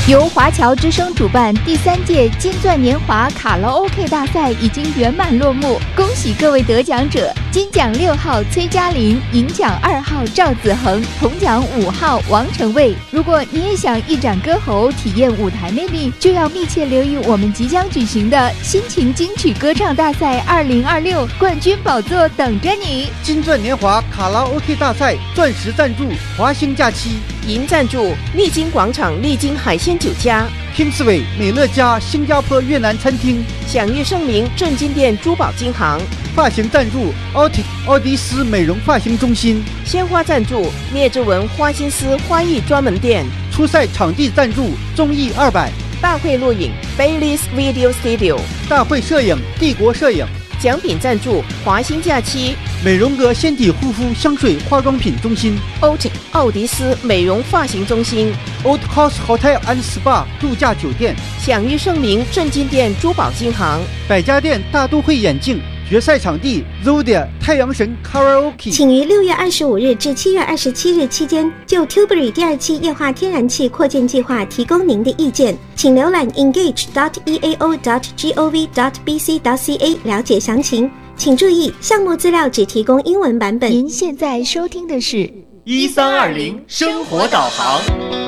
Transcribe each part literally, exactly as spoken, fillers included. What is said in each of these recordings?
由华侨之声主办第三届金钻年华卡拉 OK 大赛已经圆满落幕，恭喜各位得奖者！金奖六号崔嘉玲，银奖二号赵子恒，铜奖五号王成卫。如果你也想一展歌喉，体验舞台魅力，就要密切留意我们即将举行的心情金曲歌唱大赛二零二六，冠军宝座等着你！ 金钻年华卡拉 OK 大赛钻石赞助华兴假期， 银赞助丽晶广场丽晶海鲜酒家， Kingsway 美乐家新加坡越南餐厅， 享誉盛名正金店珠宝金行， 发型赞助 Autic 奥迪斯美容发型中心， 鲜花赞助聂之文花心思花艺专门店， 初赛场地赞助综艺二百， 大会录影 Bailey's Video Studio， 大会摄影帝国摄影， 奖品赞助华兴假期， 美容阁纤体护肤香水化妆品中心， Autic 奥迪斯美容发型中心， Old Coast Hotel and Spa 度假酒店， 享誉盛名正金店珠宝金行， 百家店大都会眼镜，决赛场地 Zodia 太阳神 Karaoke。 请于六月二十五日至七月二十七日期间就 Tilbury 第二期液化天然气扩建计划提供您的意见，请浏览 engage dot e a o dot gov dot b c dot c a 了解详情。请注意，项目资料只提供英文版本。 您现在收听的是一三二零生活导航。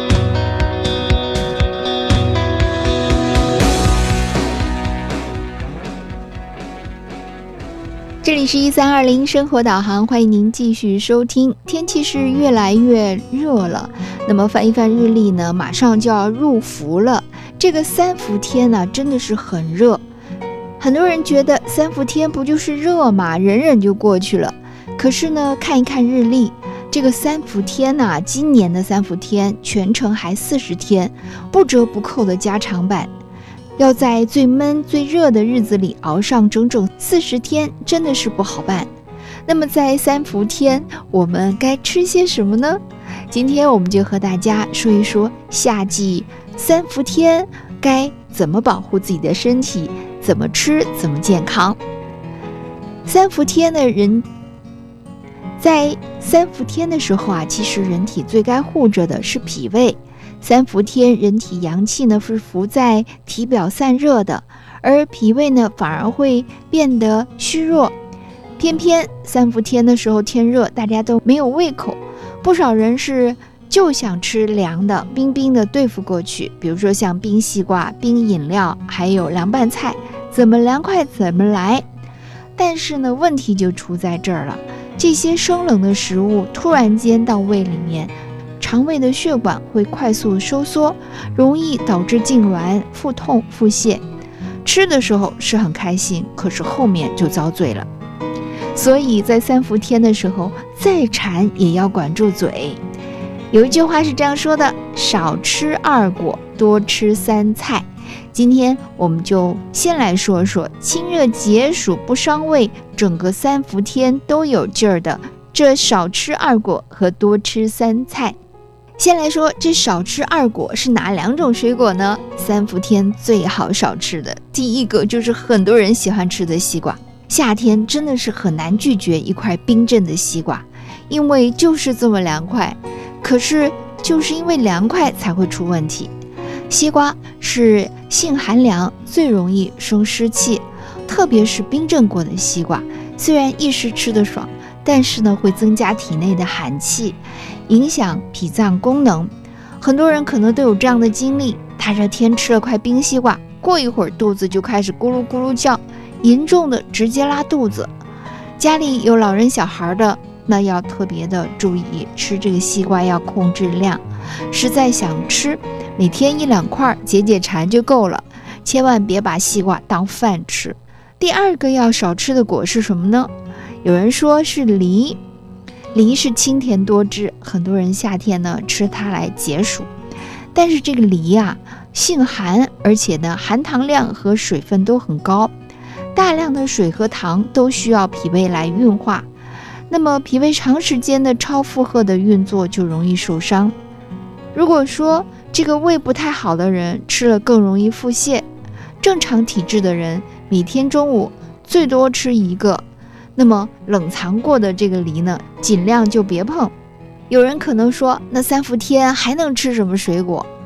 这里是一三二零生活导航，欢迎您继续收听。天气是越来越热了，那么翻一翻日历呢，马上就要入伏了。这个三伏天呢，真的是很热。很多人觉得三伏天不就是热嘛，忍忍就过去了。可是呢，看一看日历，这个三伏天呢、啊，今年的三伏天全程还四十天，不折不扣的加长版。要在最闷最热的日子里熬上整整四十天，真的是不好办。那么在三伏天我们该吃些什么呢？今天我们就和大家说一说夏季三伏天该怎么保护自己的身体，怎么吃怎么健康。三伏天的人在三伏天的时候啊，其实人体最该护着的是脾胃。三伏天人体阳气呢是浮在体表散热的，而脾胃呢反而会变得虚弱。偏偏三伏天的时候天热，大家都没有胃口，不少人是就想吃凉的冰冰的对付过去，比如说像冰西瓜、冰饮料，还有凉拌菜，怎么凉快怎么来。但是呢，问题就出在这儿了，这些生冷的食物突然间到胃里面，肠胃的血管会快速收缩，容易导致痉挛、腹痛、腹泻。吃的时候是很开心，可是后面就遭罪了。所以在三伏天的时候，再馋也要管住嘴。有一句话是这样说的：少吃二果，多吃三菜。今天我们就先来说说清热解暑不伤胃，整个三伏天都有劲儿的这少吃二果和多吃三菜。先来说这少吃二果是哪两种水果呢？三伏天最好少吃的第一个就是很多人喜欢吃的西瓜。夏天真的是很难拒绝一块冰镇的西瓜，因为就是这么凉快。可是就是因为凉快才会出问题。西瓜是性寒凉，最容易生湿气，特别是冰镇过的西瓜，虽然一时吃得爽，但是呢会增加体内的寒气，影响脾脏功能。很多人可能都有这样的经历，大热天吃了块冰西瓜，过一会儿肚子就开始咕噜咕噜叫，严重的直接拉肚子。家里有老人小孩的，那要特别的注意，吃这个西瓜要控制量，实在想吃，每天一两块解解馋就够了，千万别把西瓜当饭吃。第二个要少吃的果是什么呢？有人说是梨。梨是清甜多汁，很多人夏天呢吃它来解暑。但是这个梨啊，性寒，而且呢含糖量和水分都很高，大量的水和糖都需要脾胃来运化。那么脾胃长时间的超负荷的运作就容易受伤。如果说这个胃不太好的人吃了更容易腹泻，正常体质的人每天中午最多吃一个，那么冷藏过的这个梨呢，尽量就别碰。有人可能说，那三伏天还能吃什么水果？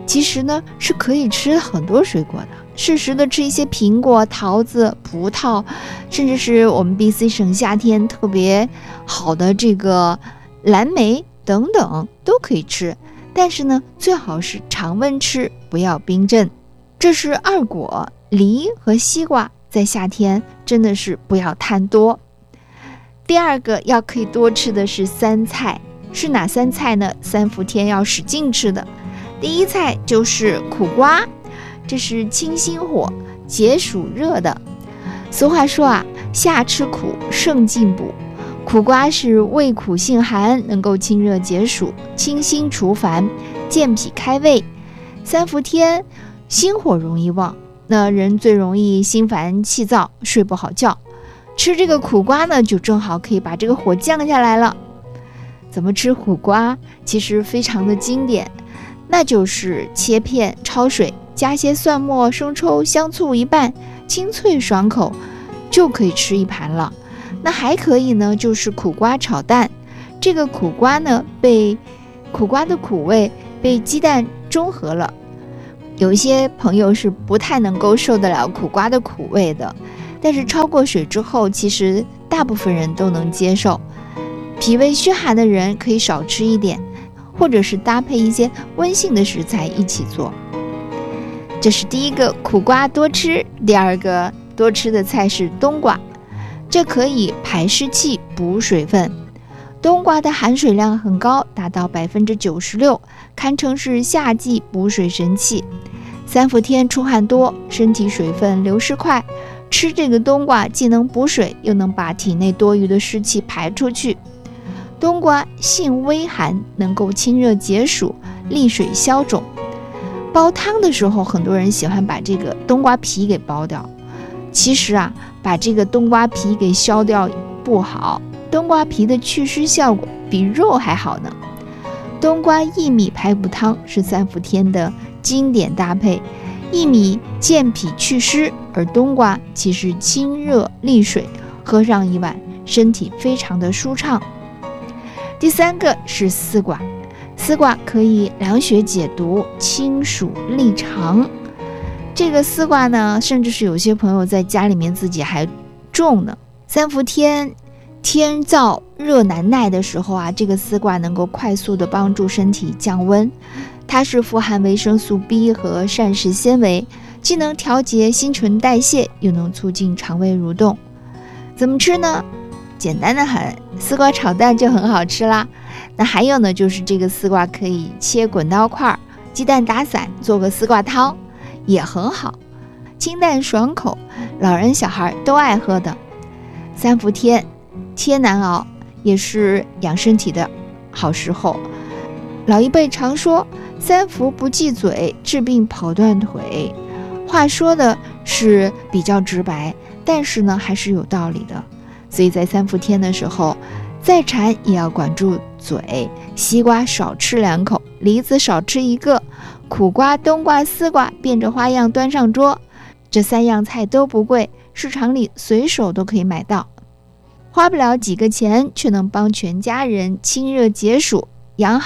其实呢是可以吃很多水果的，适时的吃一些苹果、桃子、葡萄，甚至是我们 B C 省夏天特别好的这个蓝莓等等都可以吃，但是呢最好是常温吃，不要冰镇。这是二果，梨和西瓜在夏天真的是不要贪多。第二个要可以多吃的是三菜，是哪三菜呢？三伏天要使劲吃的。第一菜就是苦瓜，这是清心火、解暑热的。俗话说啊，夏吃苦，胜进补。苦瓜是味苦性寒，能够清热解暑、清心除烦、健脾开胃。三伏天心火容易旺，那人最容易心烦气躁，睡不好觉。吃这个苦瓜呢，就正好可以把这个火降下来了。怎么吃苦瓜？其实非常的经典，那就是切片焯水，加些蒜末、生抽、香醋一拌，清脆爽口，就可以吃一盘了。那还可以呢，就是苦瓜炒蛋。这个苦瓜呢，被苦瓜的苦味被鸡蛋中和了。有一些朋友是不太能够受得了苦瓜的苦味的，但是焯过水之后，其实大部分人都能接受。脾胃虚寒的人可以少吃一点，或者是搭配一些温性的食材一起做。这是第一个，苦瓜多吃。第二个多吃的菜是冬瓜，这可以排湿气、补水分。冬瓜的含水量很高，达到百分之九十六，堪称是夏季补水神器。三伏天出汗多，身体水分流失快，吃这个冬瓜既能补水，又能把体内多余的湿气排出去。冬瓜性微寒，能够清热解暑、利水消肿。煲汤的时候，很多人喜欢把这个冬瓜皮给剥掉。其实啊，把这个冬瓜皮给削掉不好，冬瓜皮的祛湿效果比肉还好呢。冬瓜薏米排骨汤是三伏天的经典搭配，薏米健脾祛湿，而冬瓜其实清热利水，喝上一碗，身体非常的舒畅。第三个是丝瓜，丝瓜可以凉血解毒、清暑利肠。这个丝瓜呢，甚至是有些朋友在家里面自己还种呢。三伏天天燥热难耐的时候啊，这个丝瓜能够快速的帮助身体降温。它是富含维生素 B 和膳食纤维，既能调节新陈代谢，又能促进肠胃蠕动。怎么吃呢？简单的很，丝瓜炒蛋就很好吃啦。那还有呢，就是这个丝瓜可以切滚刀块，鸡蛋打散，做个丝瓜汤也很好，清淡爽口，老人小孩都爱喝的。三伏天天难熬，也是养身体的好时候。老一辈常说三伏不忌嘴，治病跑断腿。话说的是比较直白，但是呢还是有道理的。所以在三伏天的时候，再馋也要管住嘴，西瓜少吃两口，梨子少吃一个，苦瓜、冬瓜、丝瓜变着花样端上桌。这三样菜都不贵，市场里随手都可以买到，花不了几个钱，却能帮全家人清热解暑，养好